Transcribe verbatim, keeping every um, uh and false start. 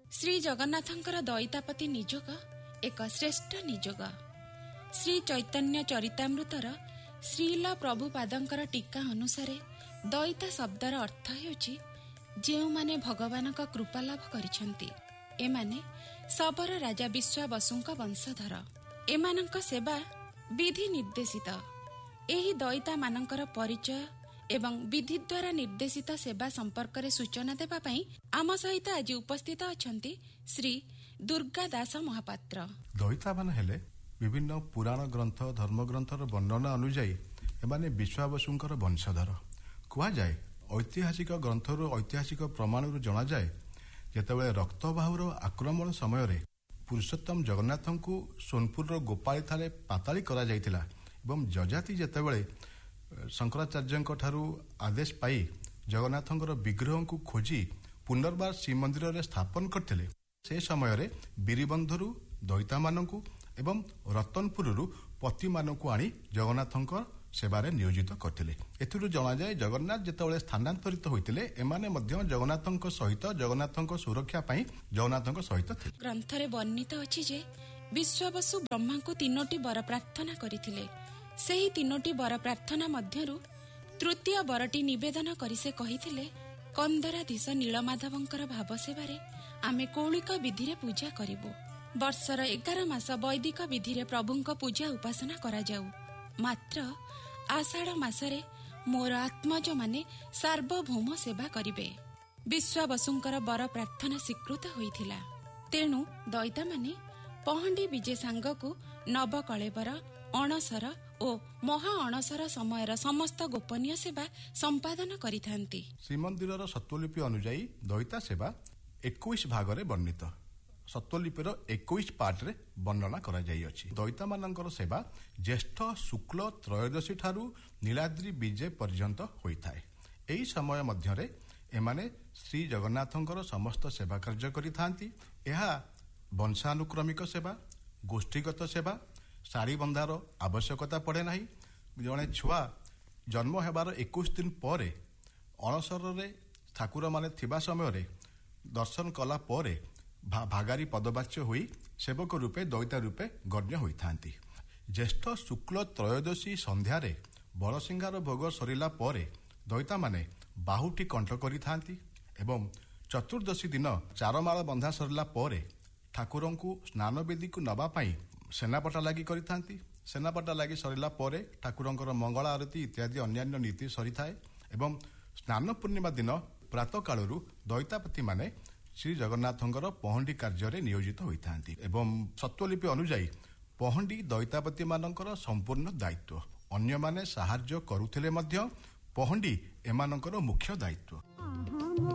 ଶ୍ରୀ ଜଗନ୍ନାଥଙ୍କର ଦଇତାପତି ନିଯୋଗ ଏକ ଶ୍ରେଷ୍ଠ ନିଯୋଗ। ଶ୍ରୀ ଚୈତନ୍ୟ ଚରିତାମୃତର ଶ୍ରୀଲ ପ୍ରଭୁପାଦଙ୍କର ଟୀକା ଅନୁସାରେ ଦଇତା ଶବ୍ଦର ଅର୍ଥ ହେଉଛି ଯେଉଁମାନେ ଭଗବାନଙ୍କ କୃପା ଲାଭ କରିଛନ୍ତି। ଏମାନେ ଶବର ରାଜା ବିଶ୍ୱାବସୁଙ୍କ ବଂଶଧର। ଏମାନଙ୍କ ସେବା ବିଧି ନିର୍ଦ୍ଦେଶିତ। ଏହି ଦଇତାମାନଙ୍କର ପରିଚୟ ଏବଂ ବିଧି ଦ୍ୱାରା ନିର୍ଦ୍ଦେଶିତ ସେବା ସମ୍ପର୍କରେ ସୂଚନା ଦେବା ପାଇଁ ଆମ ସହିତ ଆଜି ଉପସ୍ଥିତ ଅଛନ୍ତି ଶ୍ରୀ ଦୁର୍ଗା ଦାସ ମହାପାତ୍ର। ଦଇତାମାନେ ହେଲେ ବିଭିନ୍ନ ପୁରାଣ ଗ୍ରନ୍ଥ ଧର୍ମଗ୍ରନ୍ଥର ବର୍ଣ୍ଣନା ଅନୁଯାୟୀ ଏମାନେ ବିଶ୍ୱାବସୁଙ୍କର ବଂଶଧର। କୁହାଯାଏ ଐତିହାସିକ ଗ୍ରନ୍ଥରୁ ଐତିହାସିକ ପ୍ରମାଣରୁ ଜଣାଯାଏ ଯେତେବେଳେ ରକ୍ତବାହୁର ଆକ୍ରମଣ ସମୟରେ ପୁରୁଷୋତ୍ତମ ଜଗନ୍ନାଥଙ୍କୁ ସୋନପୁରର ଗୋପାଳୀଠାରେ ପାତାଳି କରାଯାଇଥିଲା ଏବଂ ଯଜାତି ଯେତେବେଳେ ଶଙ୍କରାଚାର୍ଯ୍ୟଙ୍କ ଠାରୁ ଆଦେଶ ପାଇ ଜଗନ୍ନାଥଙ୍କର ବିଗ୍ରହଙ୍କୁ ଖୋଜି ପୁନର୍ବାର ଶ୍ରୀମନ୍ଦିରରେ ସ୍ଥାପନ କରିଥିଲେ, ସେ ସମୟରେ ବିରିବନ୍ଧରୁ ଦଇତାମାନଙ୍କୁ ଏବଂ ରତନପୁରରୁ ପତିମାନଙ୍କୁ ଆଣି ଜଗନ୍ନାଥଙ୍କ ସେବାରେ ନିୟୋଜିତ କରିଥିଲେ। ଏଥିରୁ ଜଣାଯାଏ ଜଗନ୍ନାଥ ଯେତେବେଳେ ସ୍ଥାନାନ୍ତରିତ ହୋଇଥିଲେ ଏମାନେ ମଧ୍ୟ ଜଗନ୍ନାଥଙ୍କ ସହିତ ଜଗନ୍ନାଥଙ୍କ ସୁରକ୍ଷା ପାଇଁ ଜଗନ୍ନାଥଙ୍କ ସହିତ ଥିଲେ। ଗ୍ରନ୍ଥରେ ବର୍ଣ୍ଣିତ ଅଛି ଯେ ବିଶ୍ୱାବସୁ ବ୍ରହ୍ମାଙ୍କୁ ତିନୋଟି ବର ପ୍ରାର୍ଥନା କରିଥିଲେ। ସେହି ତିନୋଟି ବର ପ୍ରାର୍ଥନା ମଧ୍ୟରୁ ତୃତୀୟ ବରଟି ନିବେଦନ କରି ସେ କହିଥିଲେ, କନ୍ଦରାଧୀଶ ନୀଳମାଧବଙ୍କର ଭାବ ସେବାରେ ଆମେ କୌଳିକ ବିଧିରେ ପୂଜା କରିବୁ। ବର୍ଷର ଏଗାର ମାସ ବୈଦିକ ବିଧିରେ ପ୍ରଭୁଙ୍କ ପୂଜା ଉପାସନା କରାଯାଉ। ମାତ୍ର ଆଷାଢ଼ ମାସରେ ମୋର ଆତ୍ମଜମାନେ ସାର୍ବଭୌମ ସେବା କରିବେ। ବିଶ୍ୱାବସୁଙ୍କର ବର ପ୍ରାର୍ଥନା ସ୍ୱୀକୃତ ହୋଇଥିଲା। ତେଣୁ ଦଇତାମାନେ ପହଣ୍ଡି ବିଜେ ସାଙ୍ଗକୁ ନବକଳେବର, ଅଣସର ଓ ମହା ଅଣସର ସମୟର ସମସ୍ତ ଗୋପନୀୟ ସେବା ସମ୍ପାଦନ କରିଥାନ୍ତି। ଶ୍ରୀମନ୍ଦିରର ସତ୍ତ୍ୱଲିପି ଅନୁଯାୟୀ ଦଇତା ସେବା ଏକୋଇଶ ଭାଗରେ ବର୍ଣ୍ଣିତ। ସତ୍ତ୍ୱଲିପିର ଏକୋଇଶ ପାର୍ଟରେ ବର୍ଣ୍ଣନା କରାଯାଇଅଛି। ଦଇତାମାନଙ୍କର ସେବା ଜ୍ୟେଷ୍ଠ ଶୁକ୍ଳ ତ୍ରୟୋଦଶୀ ଠାରୁ ନୀଳାଦ୍ରି ବିଜେ ପର୍ଯ୍ୟନ୍ତ ହୋଇଥାଏ। ଏହି ସମୟ ମଧ୍ୟରେ ଏମାନେ ଶ୍ରୀ ଜଗନ୍ନାଥଙ୍କର ସମସ୍ତ ସେବା କାର୍ଯ୍ୟ କରିଥାନ୍ତି। ଏହା ବଂଶାନୁକ୍ରମିକ ସେବା, ଗୋଷ୍ଠୀଗତ ସେବା, ଶାଢ଼ୀ ବନ୍ଧାର ଆବଶ୍ୟକତା ପଡ଼େ ନାହିଁ। ଜଣେ ଛୁଆ ଜନ୍ମ ହେବାର ଏକୋଇଶ ଦିନ ପରେ ଅଣସରରେ ଠାକୁରମାନେ ଥିବା ସମୟରେ ଦର୍ଶନ କଲା ପରେ ଭାଗାରୀ ପଦବାଚ୍ୟ ହୋଇ ସେବକ ରୂପେ ଦଇତା ରୂପେ ଗଣ୍ୟ ହୋଇଥାନ୍ତି। ଜ୍ୟେଷ୍ଠ ଶୁକ୍ଳ ତ୍ରୟୋଦଶୀ ସନ୍ଧ୍ୟାରେ ବଳସିଂହାର ଭୋଗ ସରିଲା ପରେ ଦଇତାମାନେ ବାହୁଟି କଣ୍ଠ କରିଥାନ୍ତି ଏବଂ ଚତୁର୍ଦ୍ଦଶୀ ଦିନ ଚାରମାଳ ବନ୍ଧା ସରିଲା ପରେ ଠାକୁରଙ୍କୁ ସ୍ନାନବେଦୀକୁ ନେବା ପାଇଁ ସେନାପଟା ଲାଗି କରିଥାନ୍ତି। ସେନାପଟା ଲାଗି ସରିଲା ପରେ ଠାକୁରଙ୍କର ମଙ୍ଗଳ ଆରତୀ ଇତ୍ୟାଦି ଅନ୍ୟାନ୍ୟ ନୀତି ସରିଥାଏ ଏବଂ ସ୍ନାନ ପୂର୍ଣ୍ଣିମା ଦିନ ପ୍ରାତଃ କାଳରୁ ଦଇତାପତିମାନେ ଶ୍ରୀ ଜଗନ୍ନାଥଙ୍କର ପହଣ୍ଡି କାର୍ଯ୍ୟରେ ନିୟୋଜିତ ହୋଇଥାନ୍ତି ଏବଂ ସତ୍ତ୍ୱଲିପି ଅନୁଯାୟୀ ପହଣ୍ଡି ଦଇତାପତି ମାନଙ୍କର ସମ୍ପୂର୍ଣ୍ଣ ଦାୟିତ୍ୱ। ଅନ୍ୟମାନେ ସାହାଯ୍ୟ କରୁଥିଲେ ମଧ୍ୟ ପହଣ୍ଡି ଏମାନଙ୍କର ମୁଖ୍ୟ ଦାୟିତ୍ୱ।